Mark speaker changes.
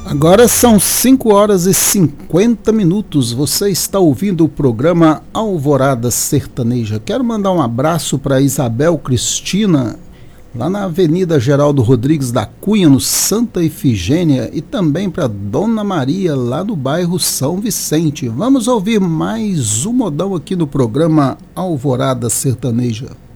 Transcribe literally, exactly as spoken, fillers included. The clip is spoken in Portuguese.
Speaker 1: Agora são cinco horas e cinquenta minutos. Você está ouvindo o programa Alvorada Sertaneja. Quero mandar um abraço para Isabel Cristina, lá na Avenida Geraldo Rodrigues da Cunha, no Santa Efigênia, e também para Dona Maria, lá do bairro São Vicente. Vamos ouvir mais um modão aqui no programa Alvorada Sertaneja.